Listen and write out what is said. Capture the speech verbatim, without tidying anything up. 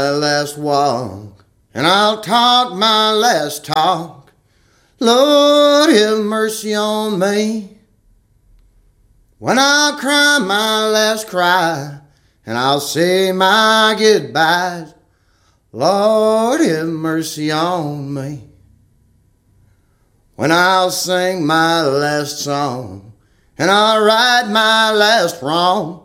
last walk, and I'll talk my last talk. Lord, have mercy on me. When I'll cry my last cry, and I'll say my goodbyes, Lord, have mercy on me. When I'll sing my last song, and I'll right my last wrong,